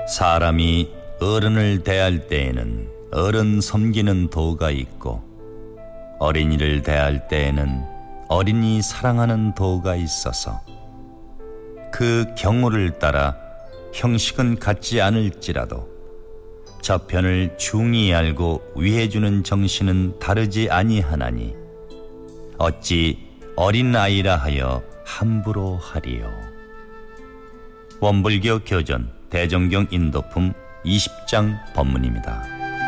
사람이 어른을 대할 때에는 어른 섬기는 도가 있고 어린이를 대할 때에는 어린이 사랑하는 도가 있어서 그 경우를 따라 형식은 같지 않을지라도 저편을 중히 알고 위해주는 정신은 다르지 아니하나니 어찌 어린아이라 하여 함부로 하리요. 원불교 교전 대정경 인도품 20장 법문입니다.